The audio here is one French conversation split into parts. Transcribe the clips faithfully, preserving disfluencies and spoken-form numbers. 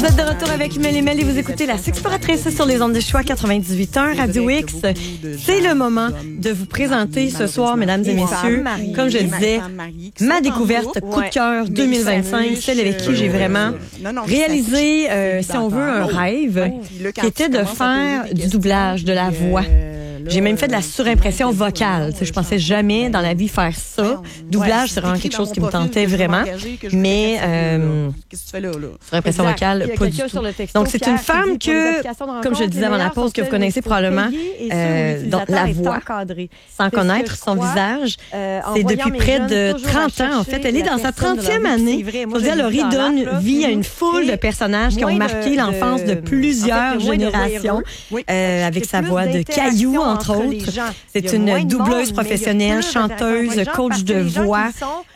êtes de retour avec Mel et Mel et vous écoutez la Sexploratrice sur les ondes de choix quatre-vingt-dix-huit point un Radio X. C'est le moment de vous présenter ce soir, mesdames et messieurs, comme je disais, ma découverte coup de cœur deux mille vingt-cinq, celle avec qui j'ai vraiment réalisé, euh, si on veut, un rêve, qui était de faire du doublage, de la voix. J'ai même fait de la surimpression vocale. Tu sais, je pensais jamais dans la vie faire ça. Doublage, c'est vraiment quelque chose qui me tentait vraiment. Mais euh, surimpression vocale, pas du tout. Donc, c'est une femme que, comme je le disais avant la pause, que vous connaissez probablement, euh, dont la voix, sans connaître son visage. C'est depuis près de trente ans, en fait. Elle est dans sa trentième année. Claudia Laurie donne vie à une foule de personnages qui ont marqué l'enfance de plusieurs générations, euh, avec sa voix de Caillou, entre autres. C'est une doubleuse professionnelle, chanteuse, coach de voix.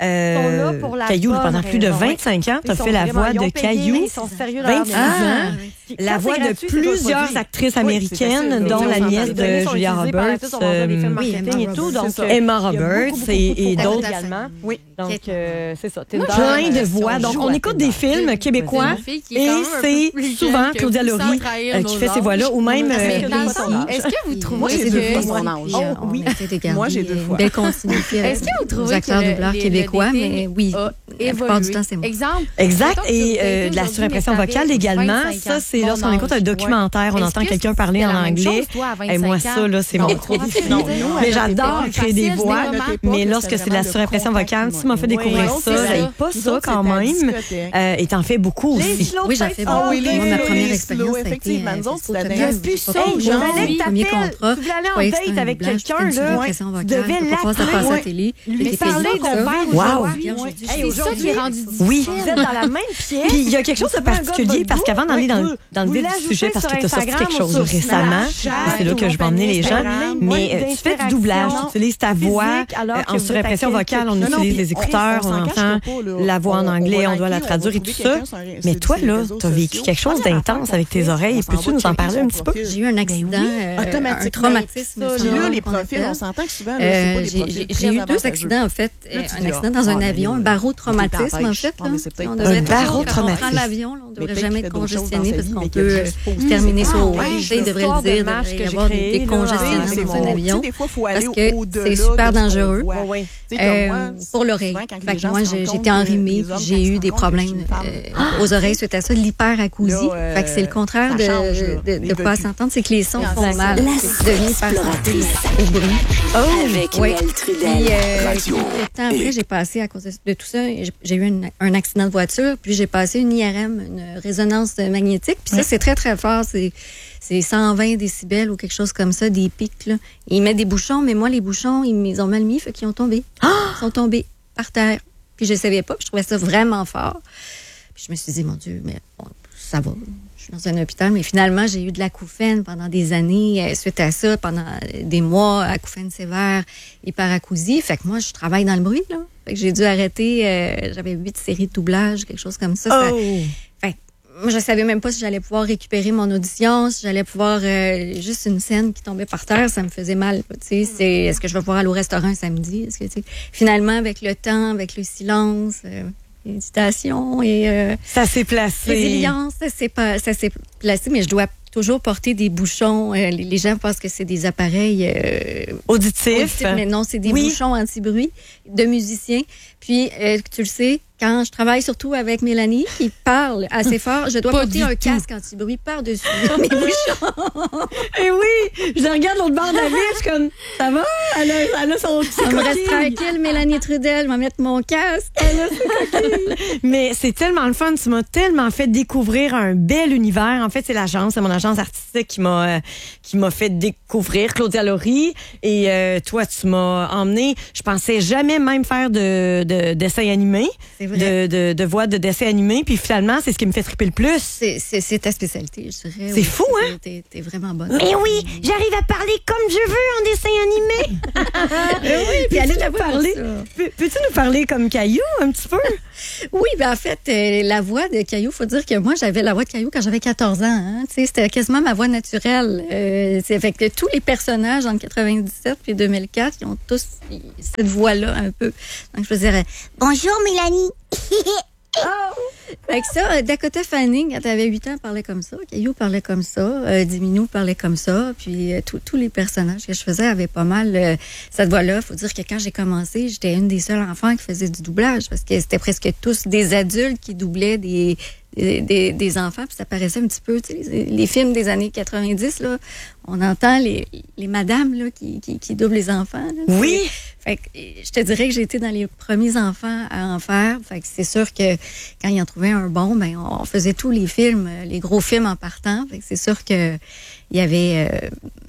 Euh, Caillou, pendant plus de vingt-cinq ans, tu as fait la voix de Caillou. vingt-six ans. La voix de plusieurs actrices américaines, dont la nièce de Julia Roberts, euh, oui, et tout, donc Emma Roberts et, et d'autres également. Oui, donc euh, c'est ça. Plein de voix. Donc on écoute des films québécois et c'est souvent Claudia Laurie euh, qui fait ces voix-là, ou même. Est-ce que vous trouvez que mon âge? Oh, oui. Moi, j'ai deux fois. Belle continuité. Est-ce que vous trouvez acteurs doubleurs québécois, mais oui, la plupart du temps, c'est moi. Exemple. Exact. Et euh, de la surimpression vocale également. Ça, c'est lorsqu'on écoute un documentaire, on entend quelqu'un parler en anglais. Et moi, ça, là, c'est mon trop difficile. Mais j'adore créer des voix. Mais lorsque c'est de la surimpression vocale, tu m'as fait découvrir ça. J'aime pas ça quand même. Euh, et t'en fais beaucoup aussi. Oui, j'en fais beaucoup. Moi, ma première expérience, ça a été Il y a plus ça. Je voulais que premier contrat. Tu voulais aller en date avec quelqu'un, là. Tu devais l'appeler. Ça passe à la télé. Lui parler de verre. Wow. C'est ça qui est rendu difficile. Oui. Vous êtes dans la même pièce. Puis il y a quelque chose de particulier parce qu'avant d'aller dans, dans le vif du sujet, parce que tu as sorti quelque chose récemment, c'est là que je vais emmener les gens, mais euh, tu fais du doublage, tu utilises ta voix euh, en surimpression vocale, on utilise les écouteurs, on entend la voix en anglais, on doit la traduire et tout ça. Mais toi, là, tu as vécu quelque chose d'intense avec tes oreilles. Peux-tu nous en parler un petit peu? J'ai eu un accident, euh, un traumatisme. Puis là, les profils, on s'entend que souvent, c'est pas des profils. J'ai eu deux accidents, en fait. Un accident dans un avion, un barotraumatisme, en fait. Un barotraumatisme. Quand l'avion, on ne devrait jamais être congestionné parce qu'on peut terminer sur O H. Il devrait le dire, il devrait y avoir des décongestionnements dans un avion parce que c'est super dangereux euh, pour l'oreille. Fait que moi, j'étais enrhumée, j'ai eu des problèmes euh, aux oreilles suite à ça, de l'hyperacousie. Fait que c'est le contraire de ne pas s'entendre, c'est que les sons font mal. C'est devenu hyperacousie au bruit. Oh, avec Mel Trudel. Puis, le temps après, j'ai passé, à cause de tout ça, j'ai eu un, un accident de voiture, puis j'ai passé une I R M, une résonance magnétique. Puis ça, c'est très, très fort. C'est, c'est cent vingt décibels ou quelque chose comme ça, des pics. Là. Ils mettent des bouchons, mais moi, les bouchons, ils m'ont mal mis, fait qu'ils ont tombé. Ils sont tombés par terre. Puis je ne savais pas, puis je trouvais ça vraiment fort. Puis je me suis dit, mon Dieu, mais bon, ça va. Je suis dans un hôpital, mais finalement, j'ai eu de l'acouphène pendant des années. Euh, suite à ça, pendant des mois, acouphène sévère, hyperacousie. Fait que moi, je travaille dans le bruit, là. Fait que j'ai dû arrêter. Euh, j'avais huit séries de doublage, quelque chose comme ça. Oh. Ça fait que moi, je savais même pas si j'allais pouvoir récupérer mon audition, si j'allais pouvoir... Euh, juste une scène qui tombait par terre, ça me faisait mal. Tu sais, c'est, est-ce que je vais pouvoir aller au restaurant un samedi? Est-ce que, tu sais, finalement, avec le temps, avec le silence... Euh, méditation et euh, ça s'est placé. Résilience, ça s'est pas, ça s'est placé, mais je dois toujours porter des bouchons. Euh, les, les gens pensent que c'est des appareils euh, auditifs. auditifs, mais non, c'est des oui. bouchons anti-bruit de musiciens. Puis, euh, tu le sais, quand je travaille surtout avec Mélanie, qui parle assez fort, je dois Pas porter un tout. casque anti-bruit par-dessus mes bouchons. Et oui, je regarde l'autre bord de la ville, je suis comme, ça va? Elle a, elle a son petit On me reste tranquille, Mélanie Trudel, je vais mettre mon casque. Mais c'est tellement le fun, tu m'as tellement fait découvrir un bel univers. En fait, c'est l'agence, c'est mon agence artistique qui m'a, euh, qui m'a fait découvrir Claudia Laurie. Et euh, toi, tu m'as emmené, je pensais jamais même faire de, de dessins animés. C'est vrai. De, de, de voix de dessins animés. Puis finalement, c'est ce qui me fait triper le plus. C'est, c'est, c'est ta spécialité, je dirais. C'est oui. fou, hein? T'es, t'es vraiment bonne. Mais oui, j'arrive à parler comme je veux en dessin animé. Oui, puis allez la parler. Peux, peux-tu nous parler comme Caillou un petit peu? Oui, ben en fait, euh, la voix de Caillou, faut dire que moi, j'avais la voix de Caillou quand j'avais quatorze ans. Hein, tu sais, c'était quasiment ma voix naturelle. Euh, c'est avec tous les personnages entre quatre-vingt-dix-sept et deux mille quatre, ils ont tous cette voix-là un peu. Donc, je faisais « Bonjour, Mélanie! » Fait que ça, Dakota Fanning, quand elle avait huit ans, parlait comme ça. Caillou parlait comme ça. Euh, Diminou parlait comme ça. Puis euh, tous les personnages que je faisais avaient pas mal euh, cette voix-là. Il faut dire que quand j'ai commencé, j'étais une des seules enfants qui faisait du doublage parce que c'était presque tous des adultes qui doublaient des, des, des, des enfants. Puis ça paraissait un petit peu, tu sais, les, les films des années quatre-vingt-dix, là, on entend les, les madames là, qui, qui, qui doublent les enfants. Là, oui! Fait que je te dirais que j'ai été dans les premiers enfants à en faire. Fait que c'est sûr que quand ils en trouvaient un bon, ben on faisait tous les films, les gros films en partant. Fait que c'est sûr que il y avait euh,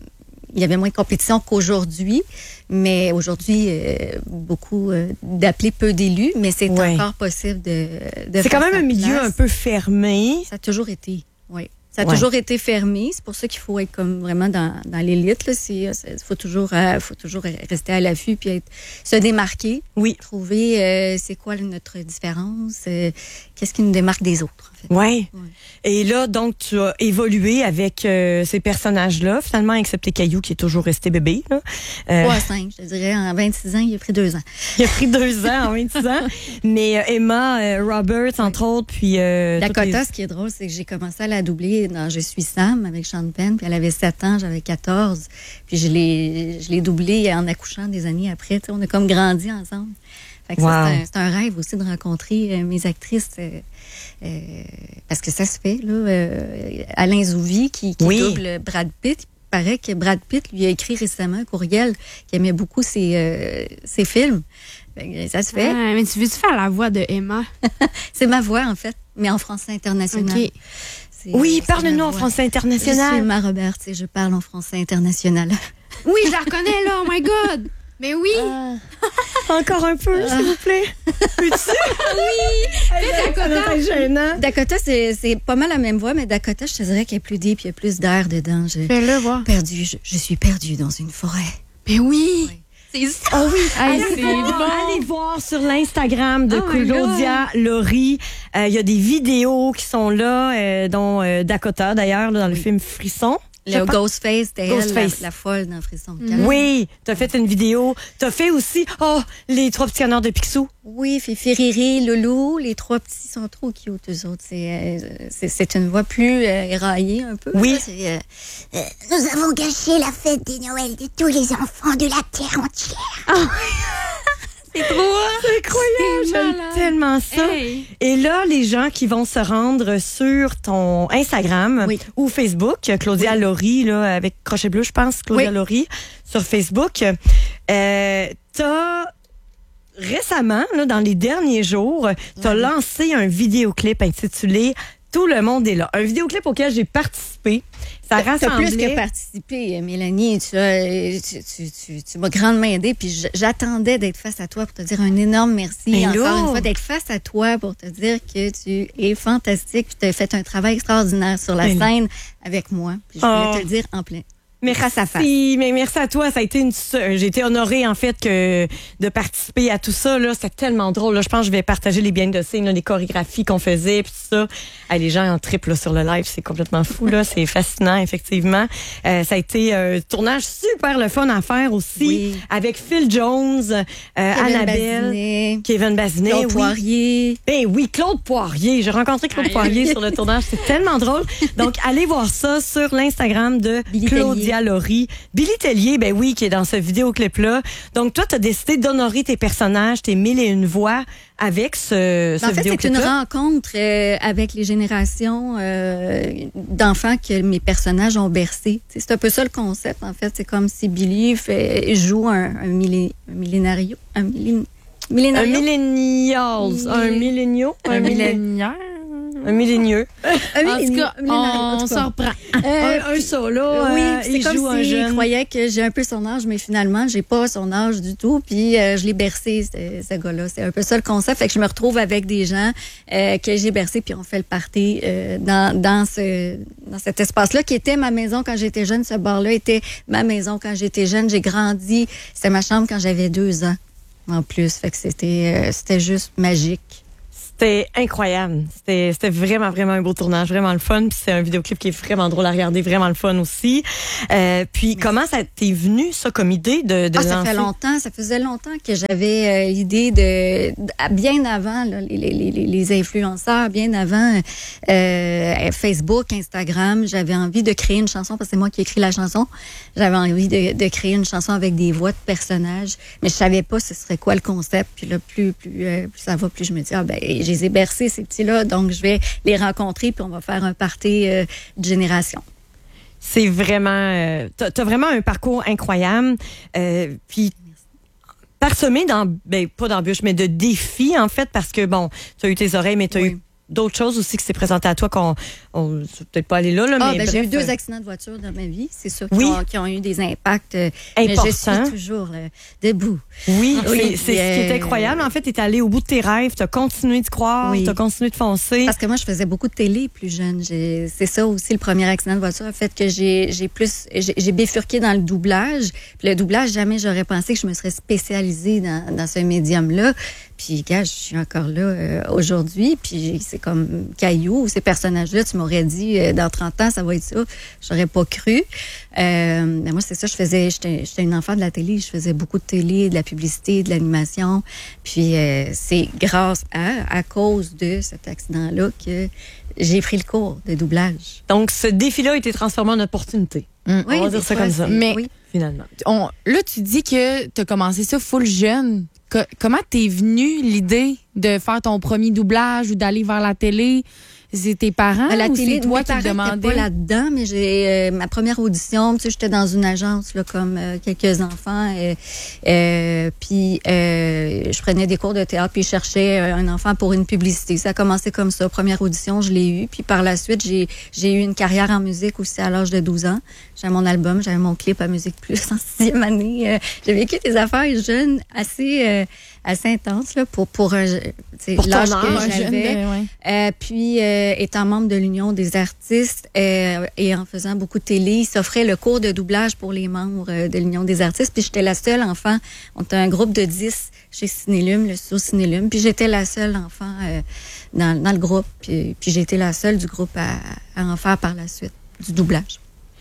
il y avait moins de compétition qu'aujourd'hui, mais aujourd'hui euh, beaucoup euh, d'appelés, peu d'élus, mais c'est ouais. encore possible de, de c'est quand même un milieu un peu fermé. Ça a toujours été, oui. Ça a ouais. toujours été fermé. C'est pour ça qu'il faut être comme vraiment dans, dans l'élite. Il faut toujours, euh, faut toujours rester à l'affût puis être, se démarquer. Oui. Trouver euh, c'est quoi notre différence, euh, qu'est-ce qui nous démarque des autres. En fait. Ouais. ouais. Et là, donc, tu as évolué avec euh, ces personnages-là, finalement, excepté Caillou qui est toujours resté bébé. Là. Euh, trois à cinq, je te dirais. En vingt-six ans, il a pris deux ans. Il a pris deux ans en vingt-six ans. Mais euh, Emma euh, Roberts, entre autres, puis... Euh, Dakota, les... ce qui est drôle, c'est que j'ai commencé à la doubler dans Je suis Sam avec Sean Penn, puis elle avait sept ans, j'avais quatorze. Puis je l'ai, je l'ai doublée en accouchant des années après. On a comme grandi ensemble. Fait que wow. ça, c'est, un, c'est un rêve aussi de rencontrer euh, mes actrices, euh, euh, parce que ça se fait. Là, euh, Alain Zouvi, qui, qui oui. double Brad Pitt, il paraît que Brad Pitt lui a écrit récemment un courriel qui aimait beaucoup ses, euh, ses films. Fait que ça se fait. Ah, mais tu veux-tu faire la voix de Emma? C'est ma voix, en fait, mais en français international. Okay. C'est, oui, parle-nous en français international. Je suis Emma Roberts et je parle en français international. Oui, je la reconnais, là. Oh my God! Mais oui! Ah. Encore un peu, ah. s'il vous plaît. Peux-tu? Oui! Hey, Dakota, c'est gênant. Dakota, c'est, c'est pas mal la même voix, mais Dakota, je te dirais qu'elle est plus deep, il y a plus d'air dedans. Je, Fais-le voir. Perdu, je, je suis perdue dans une forêt. Mais oui! oui. C'est ça. Oh oui, allez, allez, voir, bon. allez voir sur l'Instagram de oh Claudia Laurie. Il euh, y a des vidéos qui sont là, euh, dont euh, Dakota, d'ailleurs, là, dans le oui. film Frisson. Le Ghostface, c'était Ghostface. Elle, la, la folle dans Frisson. Mm. Oui, t'as fait une vidéo. T'as fait aussi, oh, les trois petits canards de Picsou. Oui, Fifi, Riri, Loulou. Les trois petits sont trop cute, eux autres. C'est, euh, c'est, c'est une voix plus euh, éraillée un peu. Oui. Là, c'est, euh, euh, nous avons gâché la fête des Noëls de tous les enfants de la terre entière. Oh. C'est trop, c'est incroyable, j'aime tellement ça. Hey. Et là, les gens qui vont se rendre sur ton Instagram oui. ou Facebook, Claudia oui. Laurie, là, avec crochet bleu, je pense, Claudia oui. Laurie, sur Facebook, euh, t'as récemment, là, dans les derniers jours, t'as oui. lancé un vidéoclip intitulé Tout le monde est là. Un vidéoclip auquel j'ai participé. Ça rassemblait... T'as plus que participé, Mélanie. Tu, as, tu, tu, tu, tu m'as grandement aidée. Puis j'attendais d'être face à toi pour te dire un énorme merci. Mais encore là... une fois, d'être face à toi pour te dire que tu es fantastique. Tu as fait un travail extraordinaire sur la Mais scène là. Avec moi. Puis je voulais oh. te le dire en plein. Merci, face à face. Mais merci à toi. Ça a été une, j'ai été honorée, en fait, que de participer à tout ça, là. C'était tellement drôle, là. Je pense que je vais partager les behind the scenes, là, les chorégraphies qu'on faisait, puis tout ça. Ah, les gens en triple, là, sur le live. C'est complètement fou, là. C'est fascinant, effectivement. Euh, ça a été un tournage super le fun à faire aussi. Oui. Avec Phil Jones, euh, Kevin Annabelle, Bazinet, Kevin Bazinet. Claude oui. Poirier. Ben oui, Claude Poirier. J'ai rencontré Claude Aïe. Poirier sur le tournage. C'est tellement drôle. Donc, allez voir ça sur l'Instagram de Billy Claudia Laurie. Billy Tellier, ben oui, qui est dans ce vidéoclip-là. Donc, toi, tu as décidé d'honorer tes personnages, tes mille et une voix avec ce, ce en fait, vidéoclip-là. C'est une rencontre euh, avec les générations euh, d'enfants que mes personnages ont bercé. C'est un peu ça le concept, en fait. C'est comme si Billy fait, joue un, un, millé, un millénario. Un millén, millénario. Un millénial. Un millénio. Un millénaire. Un millénieux. Un en tout cas, on s'en reprend. Euh, un, un solo, oui, euh, c'est il comme joue un jeune. Il croyait que j'ai un peu son âge, mais finalement, j'ai pas son âge du tout. Puis euh, je l'ai bercé, ce, ce gars-là. C'est un peu ça le concept. Fait que je me retrouve avec des gens euh, que j'ai bercé, puis on fait le party euh, dans, dans, ce, dans cet espace-là, qui était ma maison quand j'étais jeune. Ce bar-là était ma maison quand j'étais jeune. J'ai grandi. C'était ma chambre quand j'avais deux ans, en plus. Fait que c'était, euh, c'était juste magique. C'était incroyable. C'était, c'était vraiment, vraiment un beau tournage, vraiment le fun. Puis c'est un vidéoclip qui est vraiment drôle à regarder, vraiment le fun aussi. Euh, puis Mais comment ça t'est venu, ça, comme idée de, de ah, ça lancer? fait longtemps, ça faisait longtemps que j'avais euh, l'idée de, de, bien avant là, les, les, les, les influenceurs, bien avant euh, Facebook, Instagram, j'avais envie de créer une chanson, parce que c'est moi qui ai écrit la chanson. J'avais envie de, de créer une chanson avec des voix de personnages, mais je savais pas ce serait quoi le concept. Puis là, plus, plus, euh, plus ça va, plus je me dis, ah ben, je les ai bercés, ces petits-là, donc je vais les rencontrer, puis on va faire un party euh, de génération. C'est vraiment... Euh, t'as, t'as vraiment un parcours incroyable. Euh, puis parsemé dans... Ben, pas d'embûches, mais de défis, en fait, parce que, bon, tu as eu tes oreilles, mais tu as oui. eu d'autres choses aussi qui s'est présenté à toi qu'on... On ne peut-être pas aller là, là ah, mais ben, bref, j'ai eu deux accidents de voiture dans ma vie, c'est ça, oui. qui, ont, qui ont eu des impacts. Euh, Important. Mais je suis toujours euh, debout. Oui, oui c'est, c'est euh... ce qui est incroyable. En fait, tu es allé au bout de tes rêves, tu as continué de croire, oui. tu as continué de foncer. Parce que moi, je faisais beaucoup de télé plus jeune. J'ai, c'est ça aussi, le premier accident de voiture a fait que j'ai, j'ai plus... J'ai, j'ai bifurqué dans le doublage. Puis le doublage, jamais j'aurais pensé que je me serais spécialisée dans, dans ce médium-là. Puis, gars, je suis encore là euh, aujourd'hui. Puis, c'est comme Caillou, ces personnages-là, tu m'aurais dit, euh, dans trente ans, ça va être ça. J'aurais pas cru. Euh, mais moi, c'est ça, je faisais, j'étais, j'étais une enfant de la télé. Je faisais beaucoup de télé, de la publicité, de l'animation. Puis, euh, c'est grâce à, à cause de cet accident-là que j'ai pris le cours de doublage. Donc, ce défi-là a été transformé en opportunité. Mmh. Oui, on va dire ça comme ça. Mais, oui. finalement. On, là, tu dis que tu as commencé ça full jeune. Que, comment t'es venue l'idée de faire ton premier doublage ou d'aller vers la télé? C'est tes parents à la ou télé, c'est toi mes qui te demandais? Pas là-dedans, mais j'ai euh, ma première audition, tu sais, j'étais dans une agence là, comme euh, quelques enfants, et, euh, puis euh, je prenais des cours de théâtre, puis je cherchais un enfant pour une publicité. Ça a commencé comme ça. Première audition, je l'ai eu, puis par la suite, j'ai j'ai eu une carrière en musique aussi à l'âge de douze ans. J'avais mon album, j'avais mon clip à Musique Plus en sixième année. Euh, j'ai vécu des affaires jeunes assez euh, assez intenses là, pour pour, euh, pour l'âge ton que âge, j'avais. Jeune, ouais. euh, puis euh, étant membre de l'Union des artistes euh, et en faisant beaucoup de télé, il s'offrait le cours de doublage pour les membres euh, de l'Union des artistes. Puis j'étais la seule enfant. On était un groupe de dix chez Cinélume, le studio Cinélume. Puis j'étais la seule enfant euh, dans, dans le groupe. Puis, puis j'ai été la seule du groupe à, à en faire par la suite, du doublage.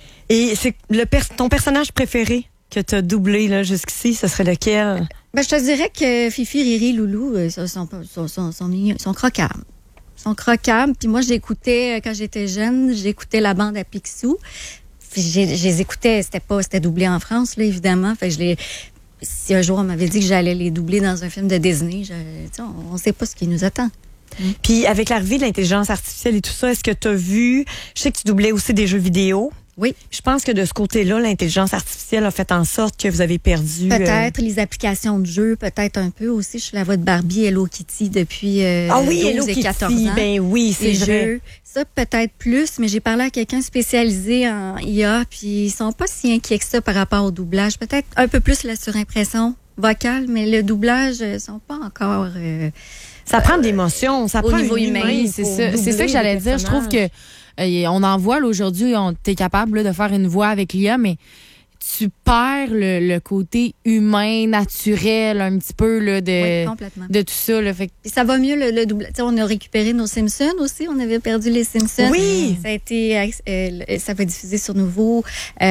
Et c'est le per- ton personnage préféré que tu as doublé là, jusqu'ici, ce serait lequel? Ben, je te dirais que Fifi, Riri, Loulou euh, sont, sont, sont, sont, sont, mignons, sont croquables. sont croquables. Puis moi, j'écoutais, quand j'étais jeune, j'écoutais la bande à Picsou. Puis je les écoutais, c'était pas, c'était doublé en France, là, évidemment. Fait que je les... Si un jour on m'avait dit que j'allais les doubler dans un film de Disney, je, on ne sait pas ce qui nous attend. Mmh. Puis avec l'arrivée de l'intelligence artificielle et tout ça, est-ce que tu as vu, je sais que tu doublais aussi des jeux vidéo. Oui. Je pense que de ce côté-là, l'intelligence artificielle a fait en sorte que vous avez perdu... Peut-être euh... les applications de jeu, peut-être un peu aussi. Je suis la voix de Barbie, Hello Kitty depuis euh, ah oui, douze Hello et quatorze Kitty. ans. Ben oui, c'est les vrai. Jeux, ça peut-être plus, mais j'ai parlé à quelqu'un spécialisé en I A, puis ils sont pas si inquiets que ça par rapport au doublage. Peut-être un peu plus la surimpression vocale, mais le doublage, ils sont pas encore... Euh, ça prend de l'émotion, ça au prend niveau humain. humain. C'est ça, c'est ça que j'allais dire. Je trouve que euh, on en voit là, aujourd'hui, on t'es capable là, de faire une voix avec l'I A, mais tu perds le, le côté humain, naturel, un petit peu là, de, oui, de tout ça. Là, fait que... ça va mieux le, le doublage. On a récupéré nos Simpsons aussi. On avait perdu les Simpsons. Oui. Ça a été, euh, ça va diffuser sur nouveau.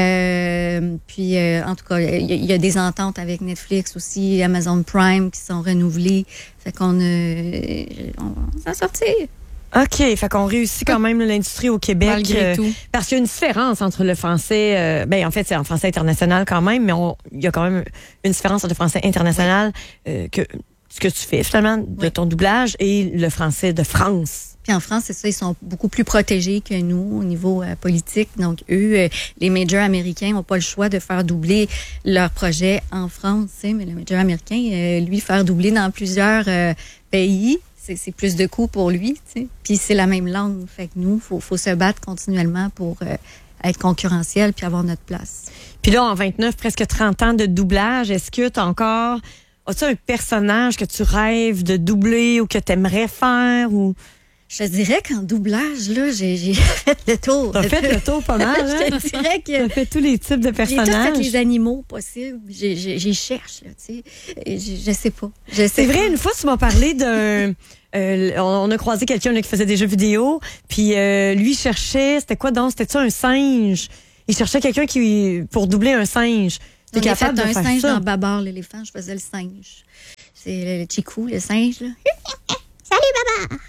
Euh, puis, euh, en tout cas, il y, y a des ententes avec Netflix aussi, Amazon Prime qui sont renouvelées. Fait qu'on euh, on s'en sortit. OK, fait qu'on réussit quand même l'industrie au Québec. Malgré euh, tout. Parce qu'il y a une différence entre le français, euh, ben en fait c'est en français international quand même, mais il y a quand même une différence entre le français international euh, que ce que tu fais finalement de oui. ton doublage et le français de France. Puis en France, c'est ça, ils sont beaucoup plus protégés que nous au niveau euh, politique. Donc eux, euh, les majors américains n'ont pas le choix de faire doubler leurs projets en France, tu sais, mais le major américain, euh, lui, faire doubler dans plusieurs euh, pays. C'est, c'est plus de coûts pour lui, tu sais. Puis c'est la même langue. Fait que nous, il faut, faut se battre continuellement pour euh, être concurrentiel puis avoir notre place. Puis là, en vingt-neuf, presque trente ans de doublage, est-ce que tu as encore... As-tu un personnage que tu rêves de doubler ou que tu aimerais faire ou... Je te dirais qu'en doublage, là, j'ai, j'ai fait le tour. T'as fait le tour pas mal, hein? Je te dirais que... T'as fait tous les types de personnages. J'ai tous fait les animaux possibles. J'ai, j'ai, j'y cherche, là, tu sais. Je, je sais pas. Je sais C'est vrai, pas. une fois, tu m'as parlé d'un, euh, on, on a croisé quelqu'un là, qui faisait des jeux vidéo, puis euh, lui cherchait, c'était quoi donc? C'était ça un singe? Il cherchait quelqu'un qui pour doubler un singe. T'es capable de faire ça? Un singe dans Babar l'éléphant, je faisais le singe. C'est le, le Chicou, le singe, là. Salut, Babar!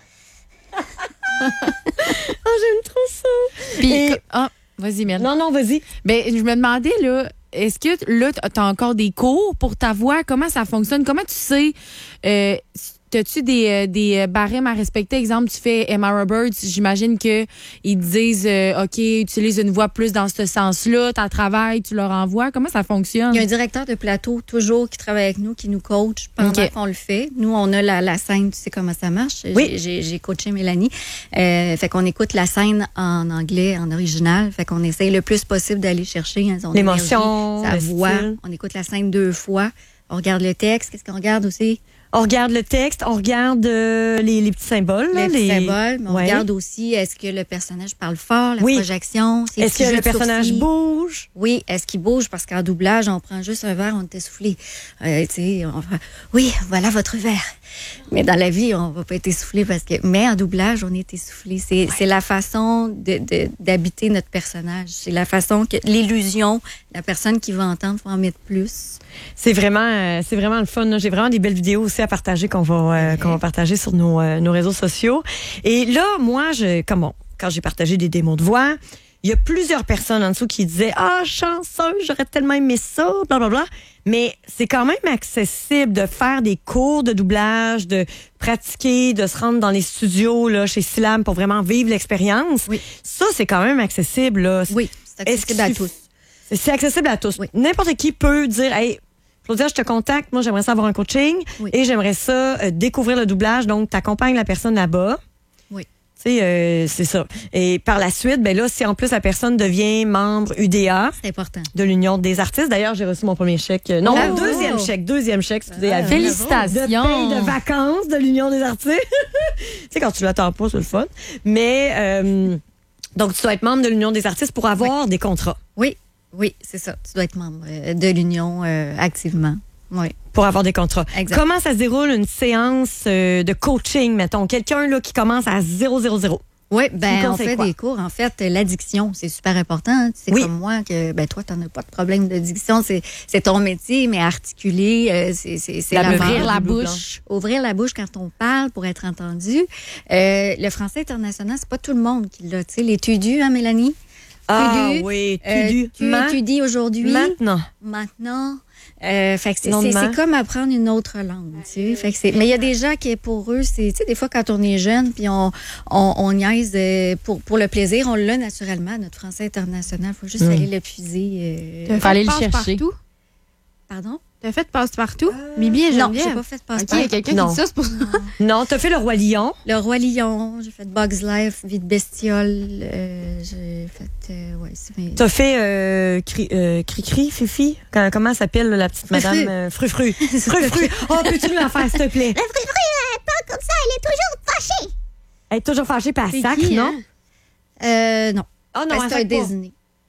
Oh, j'aime trop ça. Puis, Et... ah, vas-y, Mel. Non, non, vas-y. Ben, je me demandais, là, est-ce que là, tu as encore des cours pour ta voix? Comment ça fonctionne? Comment tu sais... Euh, As-tu des, des barèmes à respecter? Exemple, tu fais Emma Roberts, j'imagine qu'ils disent euh, OK, utilise une voix plus dans ce sens-là, tu travailles, tu leur envoies. Comment ça fonctionne? Il y a un directeur de plateau toujours qui travaille avec nous, qui nous coach pendant okay. qu'on le fait. Nous, on a la, la scène, tu sais comment ça marche. Oui. J'ai, j'ai coaché Mélanie. Euh, fait qu'on écoute la scène en anglais, en original. Fait qu'on essaye le plus possible d'aller chercher hein, son l'émotion, énergie, sa voix. Style. On écoute la scène deux fois. On regarde le texte. Qu'est-ce qu'on regarde aussi? On regarde le texte, on regarde euh, les, les petits symboles. Les là, petits les... symboles, mais on ouais. regarde aussi, est-ce que le personnage parle fort, la oui. projection? Est-ce que le personnage sourcils? bouge? Oui, est-ce qu'il bouge? Parce qu'en doublage, on prend juste un verre, on est essoufflé. Euh, tu sais, on va, oui, voilà votre verre. Mais dans la vie, on va pas être essoufflé parce que, mais en doublage, on est essoufflé. C'est, ouais. c'est la façon de, de, d'habiter notre personnage. C'est la façon que, l'illusion, la personne qui va entendre, faut en mettre plus. C'est vraiment, euh, c'est vraiment le fun. Là. J'ai vraiment des belles vidéos aussi à partager qu'on va, euh, ouais. qu'on va partager sur nos, euh, nos réseaux sociaux. Et là, moi, je, comment, quand j'ai partagé des démos de voix, il y a plusieurs personnes en dessous qui disaient « Ah, chanceuse, j'aurais tellement aimé ça, blablabla. » Mais c'est quand même accessible de faire des cours de doublage, de pratiquer, de se rendre dans les studios là, chez Syllab pour vraiment vivre l'expérience. Oui. Ça, c'est quand même accessible. Là. Oui, c'est accessible à tous. C'est accessible à tous. Oui. N'importe qui peut dire « Hey, Claudia, je te contacte, moi j'aimerais ça avoir un coaching oui. et j'aimerais ça euh, découvrir le doublage. » Donc, tu accompagnes la personne là-bas. Oui. Tu sais, euh, c'est ça. Et par la suite, ben là, si en plus la personne devient membre U D A, c'est important. De l'Union des artistes. D'ailleurs, j'ai reçu mon premier chèque. Euh, non, Bravo. mon deuxième chèque. Deuxième chèque, excusez. Ah, félicitations. De paye de vacances de l'Union des artistes. Tu sais, quand tu l'attends pas, c'est le fun. Mais, euh, donc, tu dois être membre de l'Union des artistes pour avoir oui. des contrats. Oui, oui, c'est ça. Tu dois être membre de l'Union euh, activement. Oui. Pour avoir des contrats. Exact. Comment ça se déroule une séance euh, de coaching, mettons? Quelqu'un là qui commence à zéro zéro zéro. Oui, ben on fait quoi? Des cours. En fait, l'addiction, c'est super important. Hein. C'est oui. comme moi que, ben toi, t'en as pas de problème d'addiction. C'est, c'est ton métier, mais articuler, euh, c'est, c'est, c'est la ouvrir la bouche. Ouvrir la bouche quand on parle pour être entendu. Euh, le français international, c'est pas tout le monde qui l'a. Tu sais, les tudus, hein, Mélanie? Ah tudu, oui, tudu. Euh, tu, Ma- tu dis aujourd'hui. Maintenant. Maintenant. Euh, fait que c'est, c'est, c'est comme apprendre une autre langue, tu sais. Fait que c'est, mais il y a des gens qui, pour eux, c'est, tu sais, des fois, quand on est jeune, puis on, on, on niaise euh, pour, pour le plaisir, on l'a naturellement, notre français international. Il faut juste mmh. aller l'épuiser. Il euh, faut aller le chercher. Partout. Pardon? T'as fait passe-partout? Euh, Bibi et Geneviève? Non, j'ai pas fait passe-partout. OK, il y a quelqu'un non. qui dit ça, c'est pour ça. Non, t'as fait le Roi Lion. Le Roi Lion, j'ai fait Bugs Life, Vie de bestiole, euh, j'ai fait... Euh, ouais, c'est mes... T'as fait euh, cri, euh, Cri-Cri, Fifi? Comment s'appelle la petite Frufru. madame? Euh, Frufru. Frufru. Oh, peux-tu nous la faire, s'il te plaît? La Frufru, elle parle comme ça, elle est toujours fâchée. Elle est toujours fâchée par sac, qui, non? Hein? Euh, non. Oh non, c'est un Disney.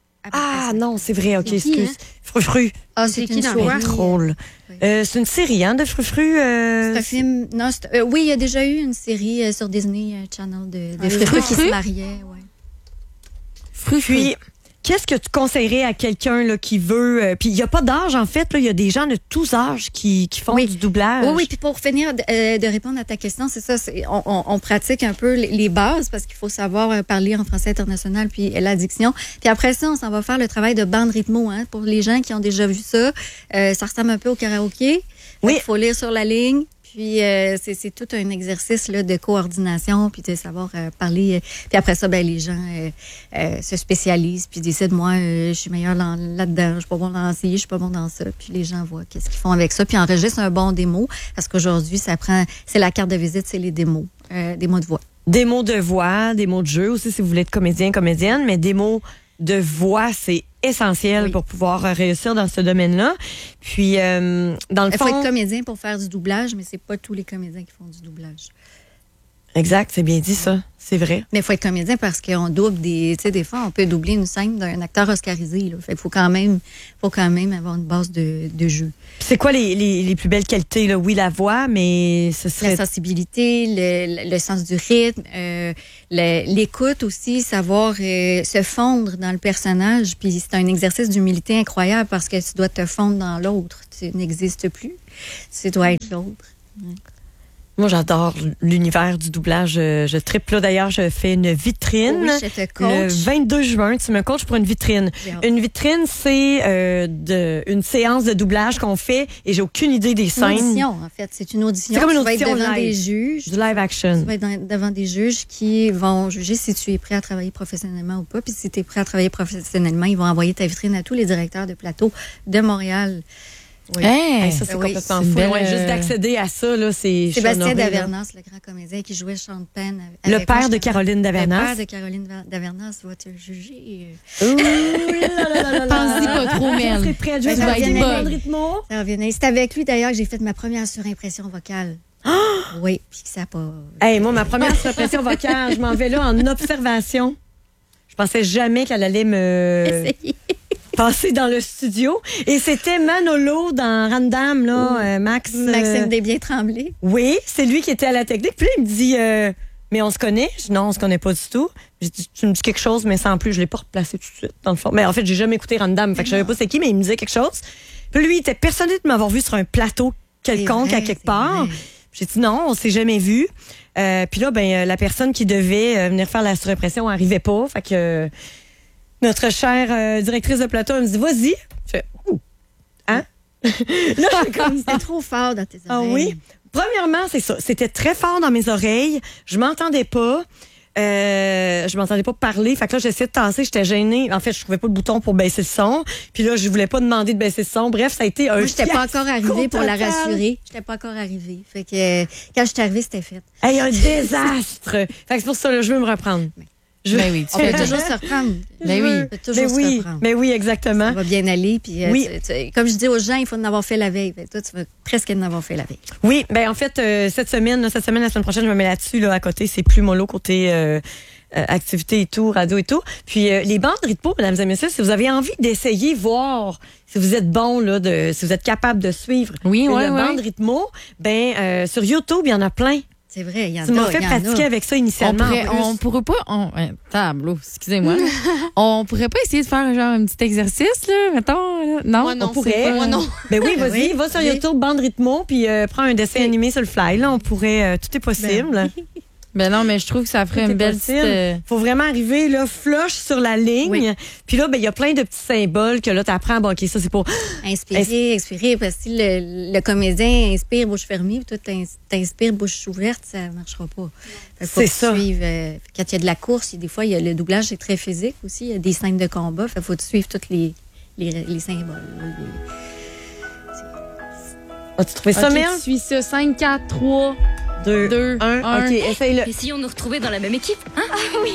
Ah non, c'est vrai, ok, c'est qui, excuse. hein? Frufru. Ah, c'est, c'est une souris. Drôle. Oui. Euh, c'est une série, hein, de Frufru. Euh... C'est un film. Non, c'est, euh, oui, il y a déjà eu une série euh, sur Disney euh, Channel de, de ah, Frufru qui se mariait. Ouais. Frufru. Puis, qu'est-ce que tu conseillerais à quelqu'un là, qui veut... Euh, puis, il n'y a pas d'âge, en fait. Il y a des gens de tous âges qui, qui font oui. du doublage. Oui, oui. Puis, pour finir de, euh, de répondre à ta question, c'est ça. C'est, on, on, on pratique un peu les, les bases parce qu'il faut savoir euh, parler en français international puis euh, l'addiction. Puis après ça, on s'en va faire le travail de bande rythmo. Hein, pour les gens qui ont déjà vu ça, euh, ça ressemble un peu au karaoké. Oui. Il faut lire sur la ligne. Puis euh, c'est, c'est tout un exercice là, de coordination, puis de savoir euh, parler. Puis après ça, ben les gens euh, euh, se spécialisent, puis décident, moi, euh, je suis meilleure là, là-dedans, je suis pas bon dans ci, je suis pas bon dans ça. Puis les gens voient qu'est-ce qu'ils font avec ça, puis enregistrent un bon démo, parce qu'aujourd'hui, ça prend, c'est la carte de visite, c'est les démos, euh, des mots de voix. Des mots de voix, des mots de jeu aussi, si vous voulez être comédien, comédienne, mais des mots de voix, c'est essentiel oui. pour pouvoir réussir dans ce domaine-là. Puis, euh, dans le Il fond... faut être comédien pour faire du doublage, mais c'est pas tous les comédiens qui font du doublage. Exact, c'est bien dit ça. C'est vrai. Mais il faut être comédien parce qu'on double des... Tu sais, des fois, on peut doubler une scène d'un acteur oscarisé. Là. Fait qu'il faut quand même, faut quand même avoir une base de, de jeu. C'est quoi les, les, les plus belles qualités? Là? Oui, la voix, mais ce serait... La sensibilité, le, le sens du rythme, euh, le, l'écoute aussi, savoir euh, se fondre dans le personnage. Puis c'est un exercice d'humilité incroyable parce que tu dois te fondre dans l'autre. Tu n'existes plus. Tu dois être l'autre. Ouais. Moi, j'adore l'univers du doublage. Je, je tripe là. D'ailleurs, je fais une vitrine. Oui, je te coach. Le vingt-deux juin, tu me coaches pour une vitrine. Une vitrine, c'est euh, de, une séance de doublage qu'on fait et j'ai aucune idée des scènes. Une audition, en fait. C'est une audition. C'est comme une tu audition vas être devant live. des juges. Du live action. Tu vas être dans, devant des juges qui vont juger si tu es prêt à travailler professionnellement ou pas. Puis si tu es prêt à travailler professionnellement, ils vont envoyer ta vitrine à tous les directeurs de plateau de Montréal. Oui. Hey, ça, c'est oui, complètement c'est fou. belle... Ouais, juste d'accéder à ça, là, c'est... Sébastien Davernas, le grand comédien qui jouait Sean Penn. Le père de Caroline Davernas. Le père de Caroline Davernas va te juger. Pense-y pas trop, Mel. Je serais prête. Je vais ça être bonne rythmo. Ça revenait. C'est avec lui, d'ailleurs, que j'ai fait ma première surimpression vocale. Oui, puis que ça n'a pas... Hey, moi, ma première surimpression vocale, je m'en vais là en observation. Je pensais jamais qu'elle allait me... Essayer. passer dans le studio. Et c'était Manolo dans Random, là, euh, Max. Euh... Maxime Desbiens-Tremblay. Oui, c'est lui qui était à la technique. Puis là, il me dit, euh, mais on se connaît? Je dis, non, on se connaît pas du tout. Je dis, tu me dis quelque chose, mais sans plus. Je l'ai pas replacé tout de suite, dans le fond. Mais en fait, j'ai jamais écouté Random. Fait que je savais pas c'est qui, mais il me disait quelque chose. Puis lui, il était persuadé de m'avoir vu sur un plateau quelconque vrai, à quelque part. Vrai. J'ai dit, non, on s'est jamais vu. Euh, puis là, ben, la personne qui devait euh, venir faire la surimpression arrivait pas. Fait que... Euh, notre chère euh, directrice de plateau, elle me dit, vas-y. Je fais, ouh, hein? Là, comme c'était trop fort dans tes oreilles. Ah oui? Premièrement, c'est ça. C'était très fort dans mes oreilles. Je m'entendais pas. Euh, je m'entendais pas parler. Fait que là, j'essayais de tasser. J'étais gênée. En fait, je trouvais pas le bouton pour baisser le son. Puis là, je voulais pas demander de baisser le son. Bref, ça a été un Moi, j'étais pas encore arrivée pour la total. rassurer. J'étais pas encore arrivée. Fait que euh, quand je suis arrivée, c'était fait. Hey, un désastre. Fait que c'est pour ça, là, je veux me reprendre. Je... Ben oui, tu on peut toujours se reprendre. Ben oui. On peut toujours ben se oui. reprendre. Ben oui, exactement. Ça va bien aller. Puis, euh, oui. tu, tu, comme je dis aux gens, il faut en avoir fait la veille. Ben, toi, tu vas presque en avoir fait la veille. Oui, ben en fait, euh, cette semaine, là, cette semaine, la semaine prochaine, je me mets là-dessus, là, à côté. C'est plus mollo côté euh, euh, activité et tout, radio et tout. Puis euh, les bandes rythmo, mesdames et messieurs, si vous avez envie d'essayer, voir si vous êtes bon, là, de, si vous êtes capable de suivre oui, une ouais, bande ouais. rythmo, ben euh, sur YouTube, il y en a plein. C'est vrai, il y en a. Tu m'as fait pratiquer avec ça initialement. On pourrait, on pourrait pas. On, euh, tableau, excusez-moi. on pourrait pas essayer de faire genre un petit exercice, là, mettons. Là. Non, moi, non, on pourrait. Pas... Moi, non. Ben oui, vas-y, oui, va sur oui. YouTube, bande rythmo, puis euh, prends un dessin oui. animé sur le fly. Là, on pourrait. Euh, tout est possible. Ben, ben non, mais je trouve que ça ferait tout une belle petite. Euh... Faut vraiment arriver là, flush sur la ligne. Oui. Puis là, ben il y a plein de petits symboles que là, t'apprends. Bon, ok, ça c'est pour inspirer, Ins... expirer. Parce que si le, le comédien inspire bouche fermée, puis toi t'inspires bouche ouverte, ça marchera pas. C'est ça. Suivre, euh, quand il y a de la course, des fois, il y a le doublage, c'est très physique aussi. Il y a des scènes de combat. Il faut suivre tous les, les, les symboles. Les... As-tu trouvé ça, okay, Mel? Tu suis ça. cinq, quatre, trois, deux, un. OK, essaye-le. Essayons de nous retrouver dans la même équipe, hein? Ah oui!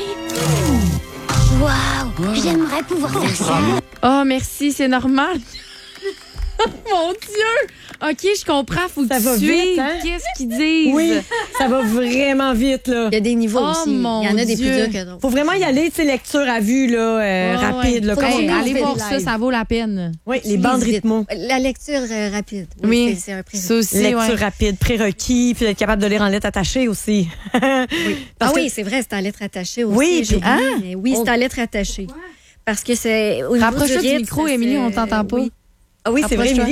Waouh! J'aimerais pouvoir faire ça. Oh, merci, c'est normal. Mon Dieu! OK, je comprends, faut que ça tu va suives. Vite, hein? Qu'est-ce qu'ils disent? Oui, ça va vraiment vite, là. Il y a des niveaux oh, aussi. Il y en a des Dieu. plus durs que d'autres. Faut vraiment y aller, tu sais, lecture à vue, là, euh, oh, rapide. Ouais. Là, hey, allez voir live. ça, ça vaut la peine. Oui, les bandes rythmo. La lecture euh, rapide. Oui, oui. C'est, c'est un prérequis. Aussi, lecture ouais. rapide, prérequis, puis être capable de lire en lettres attachées aussi. oui. Ah que... oui, c'est vrai, c'est en lettres attachées aussi. Oui, j'ai hein? mais oui, c'est en lettres attachées. Ouais. Parce que c'est... Rapproche-toi du, du micro, Émilie, on t'entend pas. Oui. Ah oui, c'est vrai, Émilie.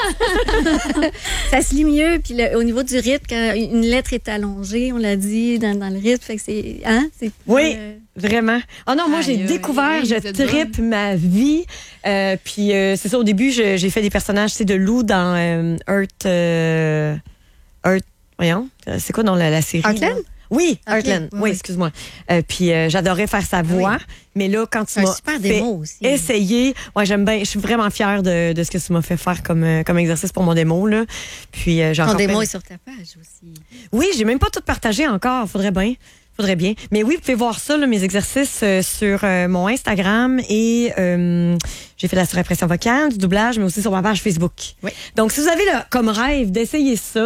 Ça se lit mieux. Puis le, au niveau du rythme, quand une lettre est allongée, on l'a dit, dans, dans le rythme, fait que c'est... Hein? c'est oui, euh... vraiment. Ah non, moi, j'ai aïe, découvert, aïe, je trippe ma vie. Euh, puis euh, c'est ça, au début, je, j'ai fait des personnages, tu sais, de loup dans euh, Earth... Euh, Earth... Voyons, c'est quoi dans la, la série? Heartland? Oui, okay, Heartland. Oui, oui, excuse-moi. Euh, puis euh, j'adorais faire sa voix, oui. mais là, quand tu m'as super fait aussi, essayer, ouais, j'aime bien. Je suis vraiment fière de, de ce que tu m'as fait faire comme, euh, comme exercice pour mon démo là. Puis euh, j'ai ton encore démo fait... est sur ta page aussi. Oui, j'ai même pas tout partagé encore. Faudrait bien. Faudrait bien. Mais oui, vous pouvez voir ça, là, mes exercices euh, sur euh, mon Instagram et euh, j'ai fait de la surimpression vocale, du doublage, mais aussi sur ma page Facebook. Oui. Donc, si vous avez là, comme rêve d'essayer ça,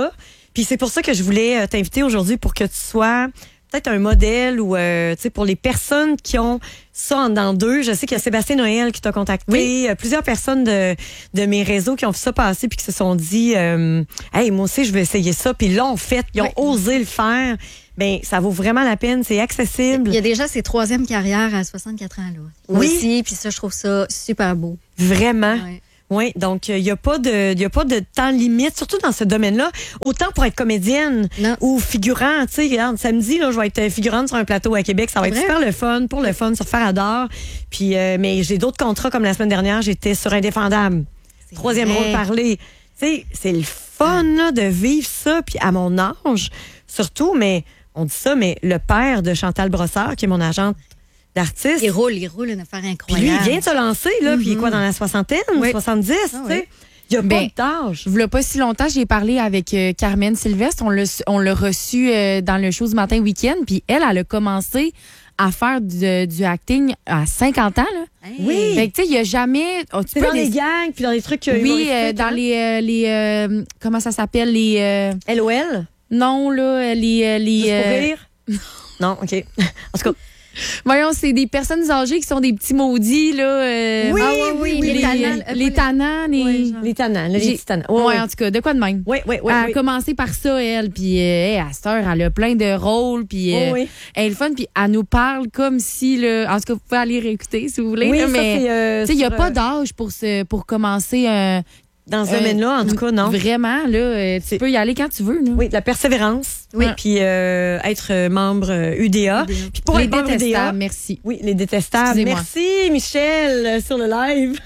Puis c'est pour ça que je voulais t'inviter aujourd'hui pour que tu sois peut-être un modèle ou euh, tu sais pour les personnes qui ont ça en dedans d'eux. Je sais qu'il y a Sébastien Noël qui t'a contacté, oui. plusieurs personnes de de mes réseaux qui ont vu ça passer puis qui se sont dit euh, hey, moi aussi je vais essayer ça, puis l'ont fait, ils ont oui. osé le faire. Ben ça vaut vraiment la peine, c'est accessible. Il y a déjà ses troisième carrières à soixante-quatre ans là. Oui, aussi, puis ça je trouve ça super beau. Vraiment. Ouais. Oui, donc il euh, y a pas de il y a pas de temps limite, surtout dans ce domaine-là. Autant pour être comédienne non. ou figurant, tu sais, regarde, samedi là, je vais être figurante sur un plateau à Québec, ça va être vrai? super le fun, pour le fun, sur Faire Adore. Puis euh, mais j'ai d'autres contrats comme la semaine dernière, j'étais sur Indéfendable. C'est Troisième rôle parlé. Tu sais, c'est le fun là de vivre ça, puis à mon âge surtout, mais on dit ça, mais le père de Chantal Brossard, qui est mon agente d'artiste. Il roule, il roule une affaire incroyable. Puis lui, il vient de se lancer, là, mm-hmm. puis il est quoi, dans la soixantaine, oui. soixante-dix, ah, tu sais. Oui. Il n'y a ben, pas de tâche. Il n'y a pas si longtemps, j'ai parlé avec euh, Carmen Sylvestre. On l'a, on l'a reçue euh, dans le show du matin week-end, puis elle, elle a commencé à faire du, du acting à cinquante ans, là. Oui. Fait que, tu sais, il n'y a jamais... Oh, tu c'est peux dans des... les gangs, puis dans les trucs... Euh, oui, euh, dans hein? les... Euh, les euh, comment ça s'appelle? Les... Euh... L O L? Non, là, les... les Juste pour rire? Non, OK. En tout cas... Voyons, c'est des personnes âgées qui sont des petits maudits, là. Euh, oui, ah, oui, oui, les, les tannants. Les, les tannants, les... Oui, les tannants, les petits tannants. Oui, ouais, en tout cas, de quoi de même? Oui, oui, oui. Elle oui. a commencé par ça, elle, puis euh, à cette heure, elle a plein de rôles, puis euh, oui, oui. elle est le fun, puis elle nous parle comme si, là, en tout cas, vous pouvez aller réécouter si vous voulez. Oui, là, ça, mais euh, il n'y a pas d'âge pour, se, pour commencer un... Euh, dans ce euh, domaine-là, en tout cas, non. Vraiment, là, euh, tu c'est... peux y aller quand tu veux. Là. Oui, de la persévérance. Oui. Puis euh, être membre U D A. Puis pour les être membre U D A, merci. Oui, les détestables. Merci, Michel, euh, sur le live.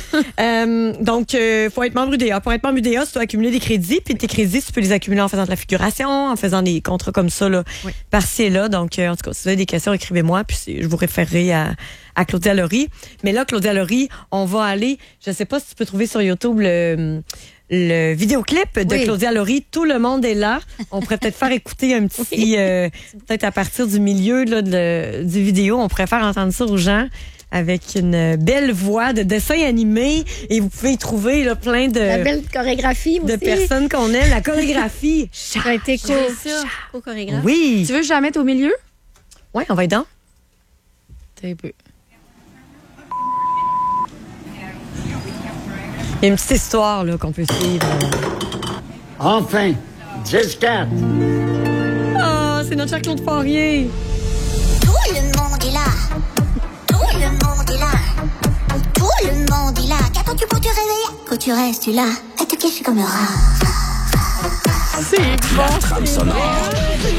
euh, donc, il euh, faut être membre U D A. Pour être membre U D A, tu dois accumuler des crédits. Puis tes crédits, tu peux les accumuler en faisant de la figuration, en faisant des contrats comme ça, là, oui. par-ci et là. Donc, euh, en tout cas, si vous avez des questions, écrivez-moi. Puis je vous référerai à... à Claudia Laurie. Mais là, Claudia Laurie, on va aller, je sais pas si tu peux trouver sur YouTube le, le vidéoclip de oui. Claudia Laurie. Tout le monde est là. On pourrait peut-être faire écouter un petit, oui. euh, peut-être à partir du milieu là, de, du vidéo, on pourrait faire entendre ça aux gens avec une belle voix de dessin animé. Et vous pouvez y trouver là, plein de... La belle chorégraphie de aussi. personnes qu'on aime. La chorégraphie. Ça a été cool. Co-chorégraphe. Oui. Tu veux que je la mette au milieu? Oui, on va être dans. Un peu. Il y a une petite histoire là, qu'on peut suivre. Enfin, dix quatre. Oh, c'est notre cher Claude Faurier. Tout le monde est là. Tout le monde est là. Tout le monde est là. Qu'attends-tu pour te réveiller? Quand tu restes là, à te cacher comme un rat. C'est bon. La trame sonore.